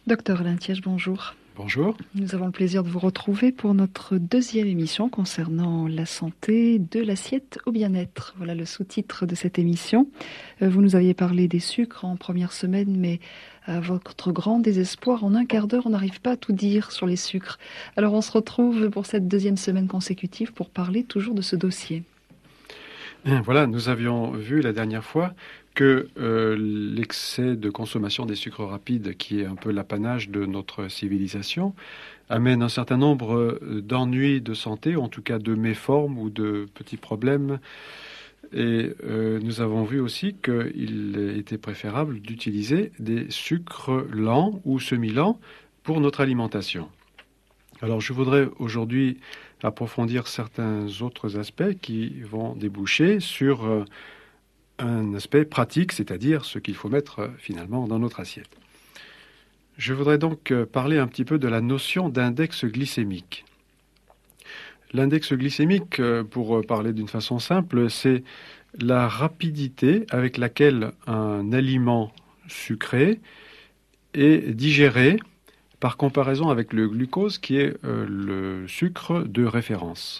Docteur Alain Thiège, bonjour. Bonjour. Nous avons le plaisir de vous retrouver pour notre deuxième émission concernant la santé, de l'assiette au bien-être. Voilà le sous-titre de cette émission. Vous nous aviez parlé des sucres en première semaine, mais à votre grand désespoir, en un quart d'heure, on n'arrive pas à tout dire sur les sucres. Alors on se retrouve pour cette deuxième semaine consécutive pour parler toujours de ce dossier. Voilà, nous avions vu la dernière fois que l'excès de consommation des sucres rapides, qui est un peu l'apanage de notre civilisation, amène un certain nombre d'ennuis de santé, en tout cas de méformes ou de petits problèmes. Et nous avons vu aussi qu'il était préférable d'utiliser des sucres lents ou semi-lents pour notre alimentation. Alors je voudrais aujourd'hui approfondir certains autres aspects qui vont déboucher sur un aspect pratique, c'est-à-dire ce qu'il faut mettre finalement dans notre assiette. Je voudrais donc parler un petit peu de la notion d'index glycémique. L'index glycémique, pour parler d'une façon simple, c'est la rapidité avec laquelle un aliment sucré est digéré par comparaison avec le glucose qui est le sucre de référence.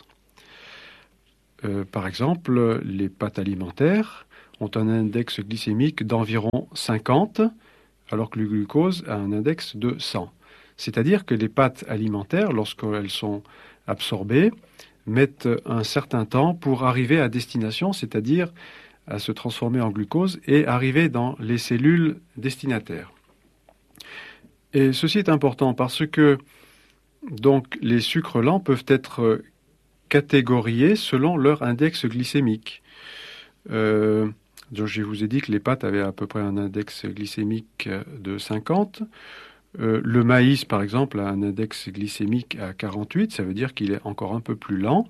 Par exemple, les pâtes alimentaires ont un index glycémique d'environ 50, alors que le glucose a un index de 100. C'est-à-dire que les pâtes alimentaires, lorsqu'elles sont absorbées, mettent un certain temps pour arriver à destination, c'est-à-dire à se transformer en glucose et arriver dans les cellules destinataires. Et ceci est important parce que donc, les sucres lents peuvent être catégoriés selon leur index glycémique. Je vous ai dit que les pâtes avaient à peu près un index glycémique de 50. Le maïs, par exemple, a un index glycémique à 48, ça veut dire qu'il est encore un peu plus lent.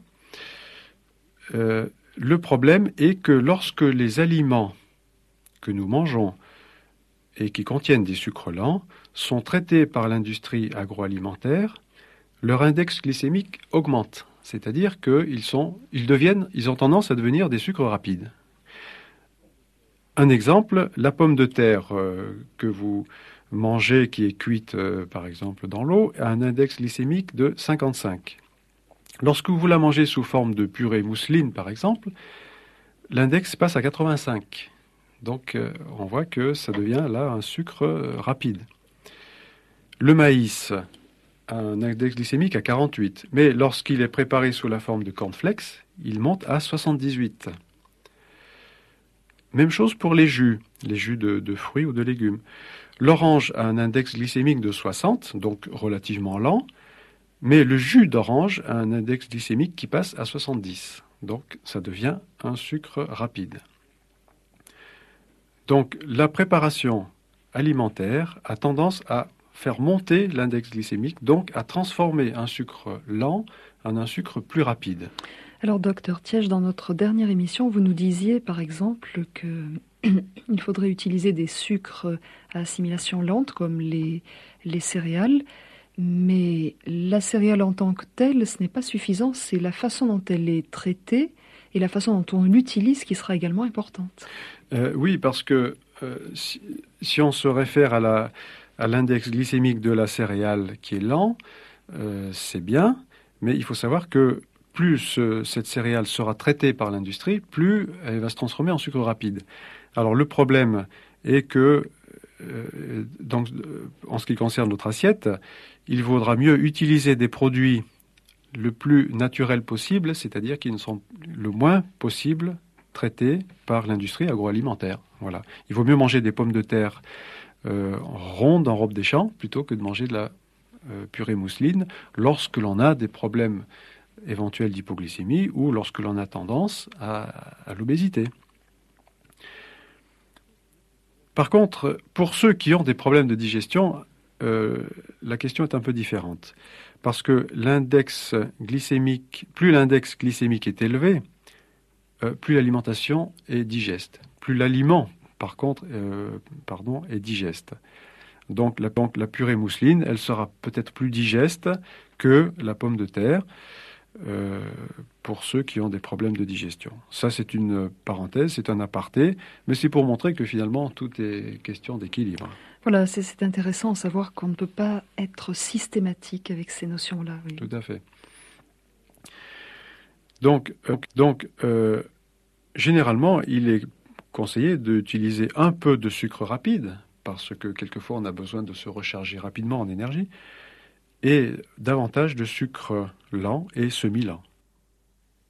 Le problème est que lorsque les aliments que nous mangeons et qui contiennent des sucres lents sont traités par l'industrie agroalimentaire, leur index glycémique augmente. C'est-à-dire qu'ils ont tendance à devenir des sucres rapides. Un exemple, la pomme de terre que vous mangez, qui est cuite par exemple dans l'eau, a un index glycémique de 55. Lorsque vous la mangez sous forme de purée mousseline par exemple, l'index passe à 85. Donc on voit que ça devient là un sucre rapide. Le maïs a un index glycémique à 48, mais lorsqu'il est préparé sous la forme de cornflakes, il monte à 78. Même chose pour les jus de fruits ou de légumes. L'orange a un index glycémique de 60, donc relativement lent, mais le jus d'orange a un index glycémique qui passe à 70, donc ça devient un sucre rapide. Donc la préparation alimentaire a tendance à faire monter l'index glycémique, donc à transformer un sucre lent en un sucre plus rapide. Alors, docteur Thiège, dans notre dernière émission, vous nous disiez, par exemple, qu'il faudrait utiliser des sucres à assimilation lente, comme les céréales, mais la céréale en tant que telle, ce n'est pas suffisant, c'est la façon dont elle est traitée et la façon dont on l'utilise qui sera également importante. Oui, parce que si on se réfère à l'index glycémique de la céréale qui est lent, c'est bien, mais il faut savoir que plus cette céréale sera traitée par l'industrie, plus elle va se transformer en sucre rapide. Alors le problème est que, en ce qui concerne notre assiette, il vaudra mieux utiliser des produits le plus naturels possible, c'est-à-dire qui ne sont le moins possible traités par l'industrie agroalimentaire. Voilà. Il vaut mieux manger des pommes de terre rondes en robe des champs plutôt que de manger de la purée mousseline lorsque l'on a des problèmes éventuels d'hypoglycémie ou lorsque l'on a tendance à l'obésité. Par contre, pour ceux qui ont des problèmes de digestion, la question est un peu différente. Parce que plus l'index glycémique est élevé, plus l'alimentation est digeste. Plus l'aliment, par contre, est digeste. Donc la purée mousseline, elle sera peut-être plus digeste que la pomme de terre. pour ceux qui ont des problèmes de digestion. Ça, c'est une parenthèse, c'est un aparté, mais c'est pour montrer que finalement, tout est question d'équilibre. Voilà, c'est intéressant de savoir qu'on ne peut pas être systématique avec ces notions-là. Oui. Tout à fait. Donc, généralement, il est conseillé d'utiliser un peu de sucre rapide, parce que quelquefois on a besoin de se recharger rapidement en énergie, et davantage de sucre lent et semi-lent.